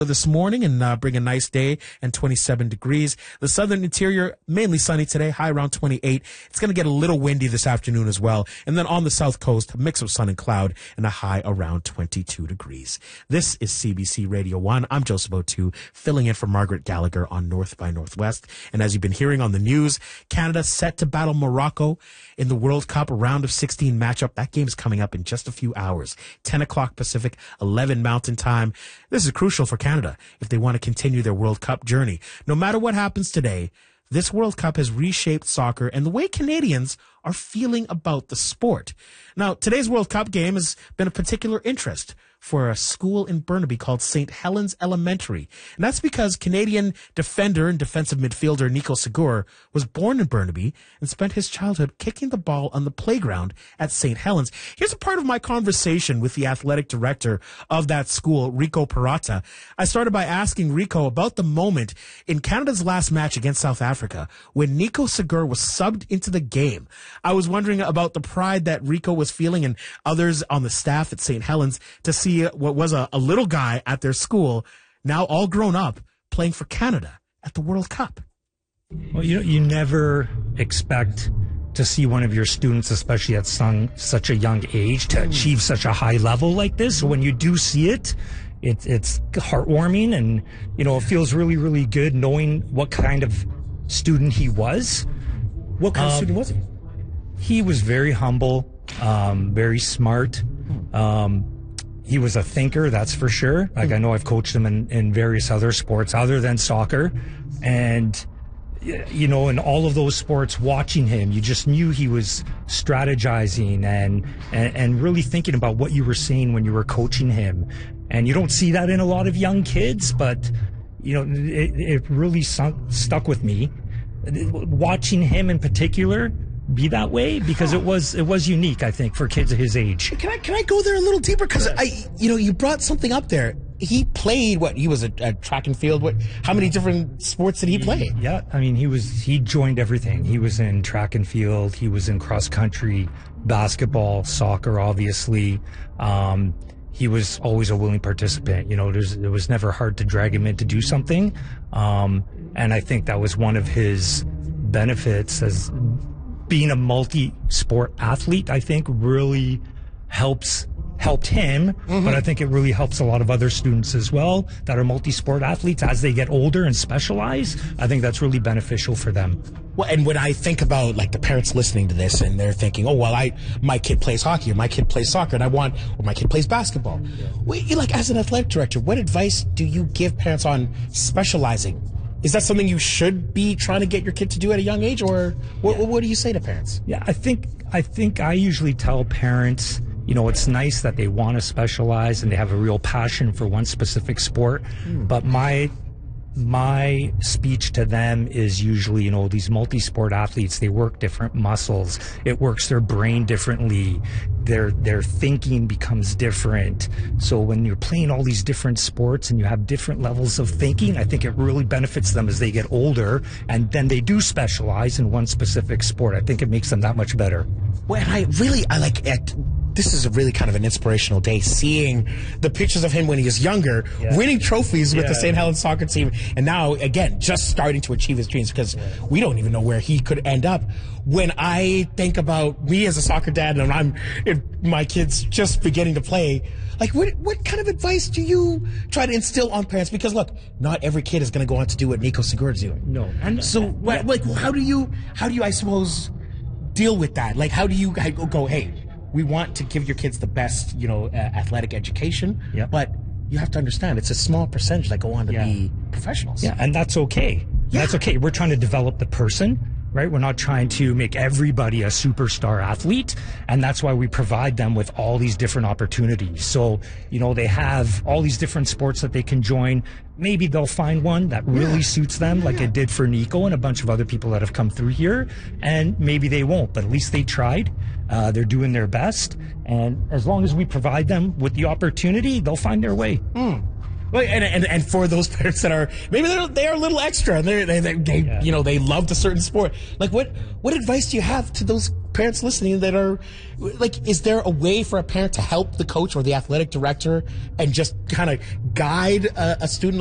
this morning and bring a nice day and 27 degrees. The southern interior, mainly sunny today, high around 28. It's going to get a little windy this afternoon as well. And then on the south coast, a mix of sun and cloud and a high around 22 degrees. This is CBC Radio 1. I'm Joseph O'Toole, filling in for Margaret Gallagher on North by Northwest. And as you've been hearing on the news, Canada set to battle Morocco in the World Cup, a round of 16 matchup. That game is coming up in just a few hours. 10 o'clock Pacific, 11 Mountain Time. This is crucial for Canada if they want to continue their World Cup journey. No matter what happens today, this World Cup has reshaped soccer and the way Canadians are feeling about the sport. Now, today's World Cup game has been of particular interest for a school in Burnaby called St. Helens Elementary. And that's because Canadian defender and defensive midfielder Nico Segura was born in Burnaby and spent his childhood kicking the ball on the playground at St. Helens. Here's a part of my conversation with the athletic director of that school, Rico Parata. I started by asking Rico about the moment in Canada's last match against South Africa when Nico Segura was subbed into the game. I was wondering about the pride that Rico was feeling and others on the staff at St. Helens to see what was a little guy at their school, now all grown up, playing for Canada at the World Cup. Well, you never expect to see one of your students, especially at such a young age, to achieve such a high level like this. So when you do see it, it's heartwarming, and it feels really, really good knowing what kind of student he was. What kind of student was he? He was very humble, very smart. He was a thinker, that's for sure. Like, I know I've coached him in various other sports other than soccer. And, in all of those sports, watching him, you just knew he was strategizing and really thinking about what you were saying when you were coaching him. And you don't see that in a lot of young kids, but, it really stuck with me. Watching him in particular be that way, because it was unique, I think, for kids of his age. Can I go there a little deeper? Because you brought something up there. He played he was a track and field. How many different sports did he play? Yeah, I mean, he joined everything. He was in track and field. He was in cross country, basketball, soccer, obviously. He was always a willing participant. It was never hard to drag him in to do something. And I think that was one of his benefits as being a multi-sport athlete. I think really helped him, but I think it really helps a lot of other students as well that are multi-sport athletes as they get older and specialize. I think that's really beneficial for them. Well, and when I think about the parents listening to this and they're thinking, oh, well, my kid plays hockey or my kid plays soccer or my kid plays basketball. Yeah. As an athletic director, what advice do you give parents on specializing? Is that something you should be trying to get your kid to do at a young age, or what do you say to parents? Yeah, I think I usually tell parents, it's nice that they want to specialize and they have a real passion for one specific sport, but my speech to them is usually, these multi-sport athletes, they work different muscles. It works their brain differently. Their thinking becomes different. So when you're playing all these different sports and you have different levels of thinking, I think it really benefits them as they get older, and then they do specialize in one specific sport. I think it makes them that much better. Well, and I like it. This is a really kind of an inspirational day, seeing the pictures of him when he was younger, winning trophies with the St. Helens soccer team, and now, again, just starting to achieve his dreams, because we don't even know where he could end up. When I think about me as a soccer dad and my kids just beginning to play, what kind of advice do you try to instill on parents? Because, look, not every kid is going to go on to do what Nico Segura is doing. No. And so, how do you, I suppose, deal with that? How do you go, hey, we want to give your kids the best, athletic education, but you have to understand it's a small percentage that go on to be professionals. Yeah, and that's okay. Yeah. That's okay. We're trying to develop the person, right? We're not trying to make everybody a superstar athlete, and that's why we provide them with all these different opportunities. So, they have all these different sports that they can join. Maybe they'll find one that really suits them, like it did for Nico and a bunch of other people that have come through here, and maybe they won't, but at least they tried. They're doing their best, and as long as we provide them with the opportunity, they'll find their way. Well, and for those parents that are maybe they are a little extra, they love a certain sport. What advice do you have to those parents listening that are like, is there a way for a parent to help the coach or the athletic director and just kind of guide a student